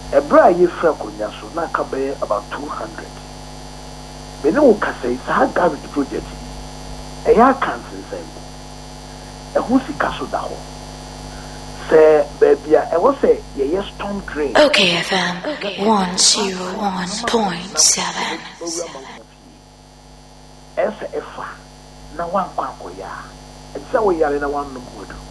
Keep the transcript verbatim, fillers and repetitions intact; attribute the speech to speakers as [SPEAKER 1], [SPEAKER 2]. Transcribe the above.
[SPEAKER 1] Ebra ye fra konya so na ka be about two hundred. Be no kasa is ha garage project. E ya cancel say. E hu sika so da ho. Say baby e wo say ye ye storm drain.
[SPEAKER 2] Okay F M one oh one point seven.
[SPEAKER 1] Esa efa na wan kwa koya. E say wo yare na wan no